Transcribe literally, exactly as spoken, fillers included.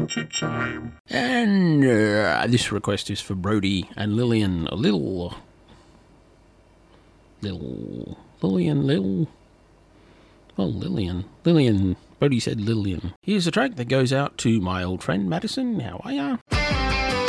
Adventure Time. And uh, this request is for Brody and Lillian. A little... Little... Lillian, little... Oh, Lillian. Lillian... Brody said Lillian. Here's a track that goes out to my old friend Madison. How are ya?